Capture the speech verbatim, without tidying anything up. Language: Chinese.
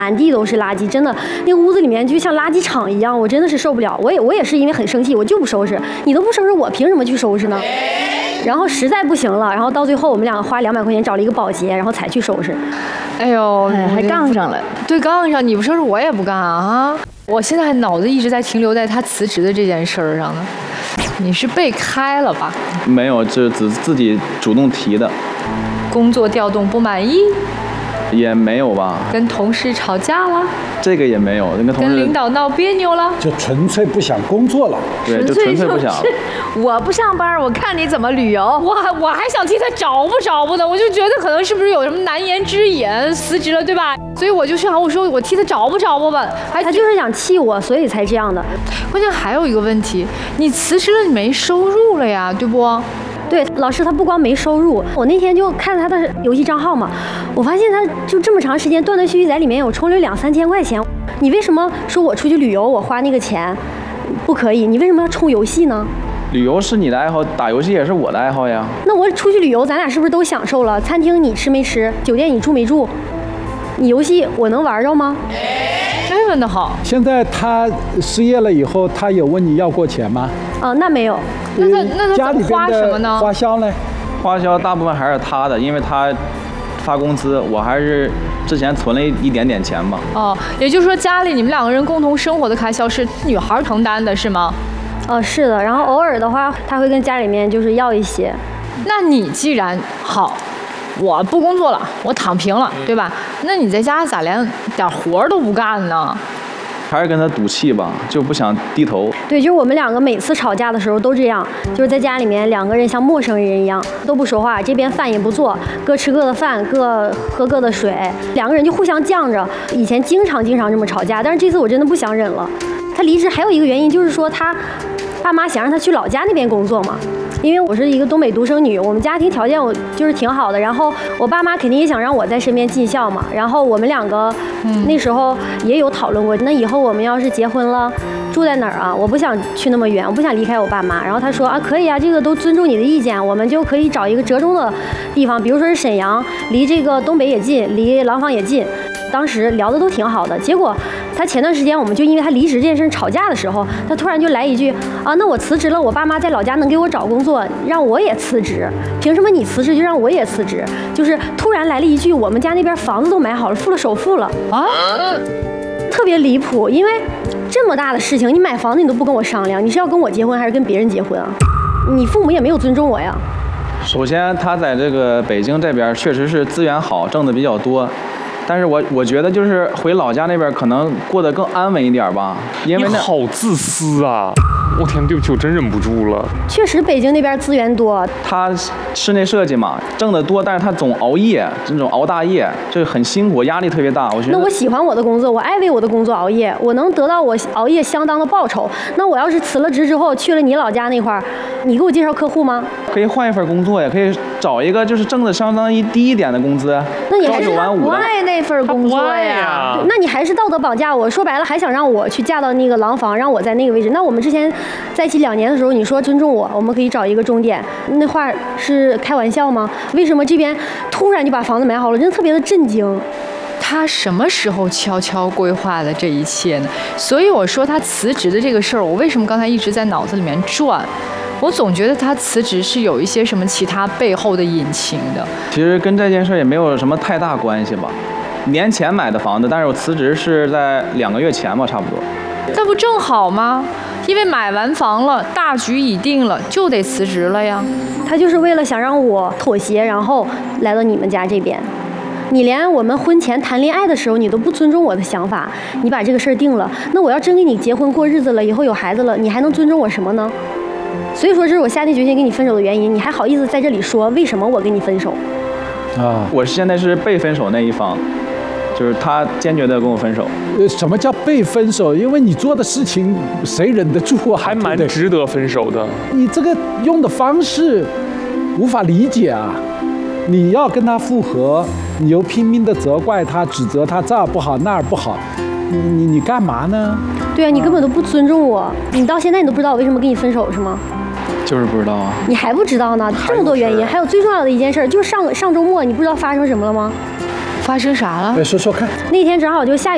满地都是垃圾，真的，那屋子里面就像垃圾场一样，我真的是受不了。我也我也是因为很生气，我就不收拾，你都不收拾，我凭什么去收拾呢？然后实在不行了，然后到最后我们两个花两百块钱找了一个保洁，然后才去收拾。 哎呦， 哎，还杠上了。 对，杠上，你不收拾我也不干啊！我现在脑子一直在停留在他辞职的这件事儿上呢。你是被开了吧？ 没有，这只自己主动提的。 工作调动不满意？ 也没有吧。 跟同事吵架了？ 这个也没有，跟同事。 跟领导闹别扭了？ 就纯粹不想工作了。 对，就纯粹不想。 我不上班，我看你怎么旅游。 我还我还想替他找不找不呢，我就觉得可能是不是有什么难言之隐，辞职了对吧？所以我就想我说我替他找不找不吧。 他就是想气我，所以才这样的。 关键还有一个问题，你辞职了，你没收入了呀，对不？ 对，老师他不光没收入，我那天就看他的游戏账号嘛，我发现他就这么长时间断断续续在里面有充了两三千块钱。你为什么说我出去旅游我花那个钱不可以？你为什么要充游戏呢？ 旅游是你的爱好，打游戏也是我的爱好呀。 那我出去旅游，咱俩是不是都享受了？餐厅你吃没吃？酒店你住没住？你游戏我能玩着吗？ 这问得好。 现在他失业了以后，他有问你要过钱吗？ 啊，那没有。 那他那他家里花什么呢？ 花销呢？ 花销大部分还是他的，因为他发工资，我还是之前存了一点点钱嘛。 哦，也就是说家里你们两个人共同生活的开销是女孩承担的，是吗？ 哦，是的。然后偶尔的话，他会跟家里面就是要一些。 那你既然好，我不工作了，我躺平了，对吧？那你在家咋连点活都不干呢？ 还是跟他赌气吧，就不想低头。 对，就是我们两个每次吵架的时候都这样，就是在家里面两个人像陌生人一样都不说话，这边饭也不做，各吃各的饭，各喝各的水，两个人就互相犟着。以前经常经常这么吵架，但是这次我真的不想忍了。他离职还有一个原因就是说他爸妈想让他去老家那边工作嘛。因为我是一个东北独生女，我们家庭条件我就是挺好的，然后我爸妈肯定也想让我在身边尽孝嘛，然后我们两个那时候也有讨论过，那以后我们要是结婚了，住在哪儿啊？我不想去那么远，我不想离开我爸妈。然后他说啊，可以啊，这个都尊重你的意见，我们就可以找一个折中的地方，比如说是沈阳，离这个东北也近，离廊坊也近。当时聊的都挺好的，结果他前段时间我们就因为他离职这件事吵架的时候，他突然就来一句啊，那我辞职了，我爸妈在老家能给我找工作，让我也辞职，凭什么你辞职就让我也辞职？就是突然来了一句，我们家那边房子都买好了，付了首付了啊，特别离谱。因为这么大的事情，你买房子你都不跟我商量，你是要跟我结婚还是跟别人结婚啊？你父母也没有尊重我呀。 首先，他在这个北京这边确实是资源好，挣的比较多。但是我我觉得就是回老家那边可能过得更安稳一点吧，因为你好自私啊！我天，对不起，我真忍不住了。 确实，北京那边资源多。 他室内设计嘛，挣得多，但是他总熬夜，这种熬大夜，这很辛苦，压力特别大。我觉得。 那我喜欢我的工作，我爱为我的工作熬夜，我能得到我熬夜相当的报酬。那我要是辞了职之后去了你老家那块儿，你给我介绍客户吗？ 可以换一份工作呀，可以找一个就是挣的相当于低一点的工资， 那你还是朝九晚五的。 不爱那份工作呀？ 那你还是道德绑架我。说白了，还想让我去嫁到那个廊坊，让我在那个位置。那我们之前在一起两年的时候，你说尊重我，我们可以找一个终点，那话是开玩笑吗？为什么这边突然就把房子买好了？真的特别的震惊。 他什么时候悄悄规划的这一切呢？所以我说他辞职的这个事儿，我为什么刚才一直在脑子里面转？我总觉得他辞职是有一些什么其他背后的隐情的。 其实跟这件事也没有什么太大关系吧。年前买的房子，但是我辞职是在两个月前吧，差不多。 那不正好吗？因为买完房了，大局已定了，就得辞职了呀。 他就是为了想让我妥协，然后来到你们家这边。你连我们婚前谈恋爱的时候，你都不尊重我的想法，你把这个事儿定了，那我要真跟你结婚过日子了，以后有孩子了，你还能尊重我什么呢？所以说，这是我下定决心跟你分手的原因。你还好意思在这里说为什么我跟你分手？ 啊， 我现在是被分手那一方，就是他坚决的跟我分手。 呃，什么叫被分手？因为你做的事情谁忍得住啊？ 还蛮值得分手的。 你这个用的方式无法理解啊！你要跟他复合，你又拼命的责怪他，指责他这儿不好那儿不好，你你你干嘛呢？ 对啊，你根本都不尊重我，你到现在你都不知道我为什么跟你分手是吗？ 就是不知道啊。 你还不知道呢？这么多原因，还有最重要的一件事，就是上上周末你不知道发生什么了吗？ 发生啥了？ 来说说看。 那天正好就下雨。